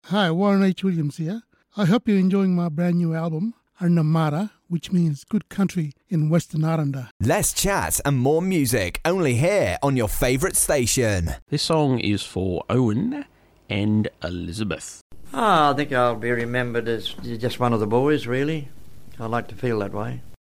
Hi, Warren H. Williams here. I hope you're enjoying my brand new album, Arnamara, which means good country in Western Aranda. Less chat and more music, only here on your favourite station. This song is for Owen and Elizabeth. I think I'll be remembered as just one of the boys, really. I like to feel that way.